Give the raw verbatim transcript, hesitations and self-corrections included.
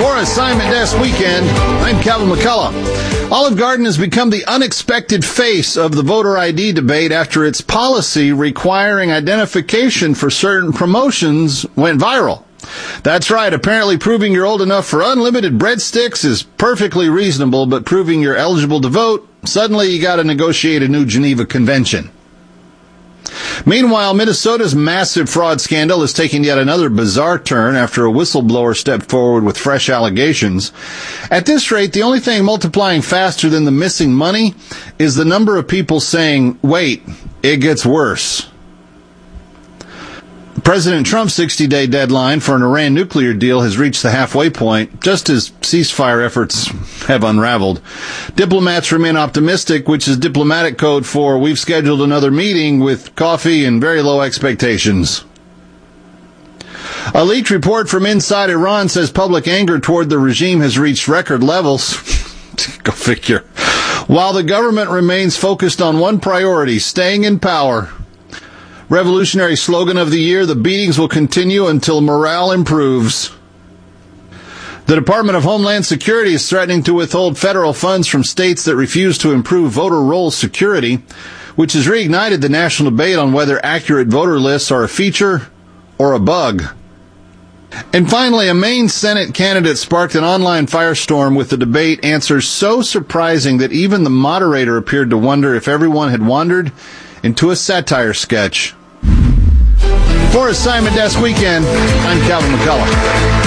For Assignment Desk Weekend, I'm Calvin McCullough. Olive Garden has become the unexpected face of the voter I D debate after its policy requiring identification for certain promotions went viral. That's right. Apparently proving you're old enough for unlimited breadsticks is perfectly reasonable, but proving you're eligible to vote, suddenly you got to negotiate a new Geneva Convention. Meanwhile, Minnesota's massive fraud scandal is taking yet another bizarre turn after a whistleblower stepped forward with fresh allegations. At this rate, the only thing multiplying faster than the missing money is the number of people saying, wait, it gets worse. President Trump's sixty-day deadline for an Iran nuclear deal has reached the halfway point, just as ceasefire efforts have unraveled. Diplomats remain optimistic, which is diplomatic code for we've scheduled another meeting with coffee and very low expectations. A leaked report from inside Iran says public anger toward the regime has reached record levels. Go figure. While the government remains focused on one priority, staying in power. Revolutionary slogan of the year, the beatings will continue until morale improves. The Department of Homeland Security is threatening to withhold federal funds from states that refuse to improve voter roll security, which has reignited the national debate on whether accurate voter lists are a feature or a bug. And finally, a Maine Senate candidate sparked an online firestorm with the debate answers so surprising that even the moderator appeared to wonder if everyone had wandered into a satire sketch. For Assignment Desk Weekend, I'm Calvin McCullough.